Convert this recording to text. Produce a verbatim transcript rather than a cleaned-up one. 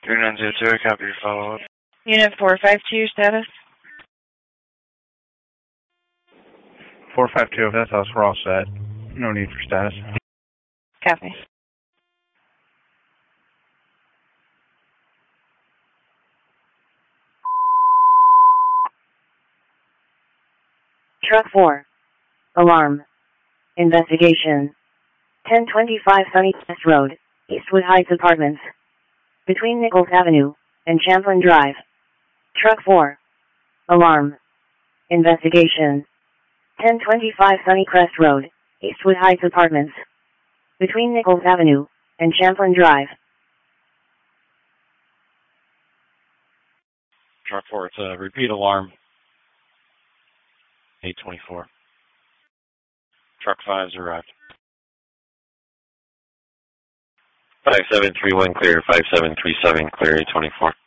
three nine zero two, copy your follow-up. Unit four five two, status? four five two, if that's us, we're all set. No need for status. Copy. Truck four. Alarm. Investigation. ten twenty-five Sunny West Road, Eastwood Heights Apartments. Between Nichols Avenue and Champlain Drive. Truck four. Alarm. Investigation. ten twenty-five Sunnycrest Road, Eastwood Heights Apartments. Between Nichols Avenue and Champlain Drive. Truck four, it's a repeat alarm. eight twenty-four. Truck five's arrived. five seven three one clear, five seven three seven clear, eight twenty-four.